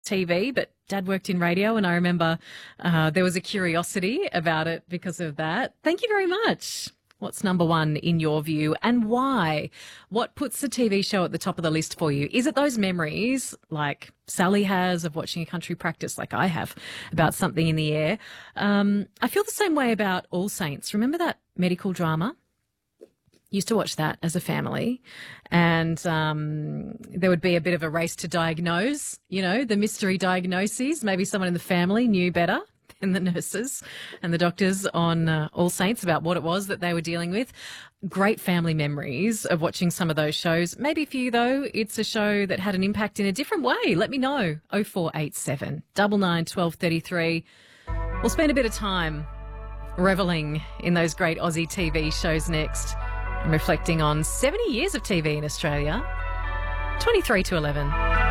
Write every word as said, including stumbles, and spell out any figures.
T V, but Dad worked in radio, and I remember uh, there was a curiosity about it because of that. Thank you very much. What's number one in your view, and why? What puts the T V show at the top of the list for you? Is it those memories like Sally has of watching a country practice like I have about something in the air? Um, I feel the same way about All Saints. Remember that medical drama? Used to watch that as a family, and um, there would be a bit of a race to diagnose, you know, the mystery diagnoses. Maybe someone in the family knew better than the nurses and the doctors on uh, All Saints about what it was that they were dealing with. Great family memories of watching some of those shows. Maybe for you, though, it's a show that had an impact in a different way. Let me know. oh four eight seven, nine nine, one two three three. We'll spend a bit of time revelling in those great Aussie T V shows next. I'm reflecting on seventy years of T V in Australia. twenty-three to eleven.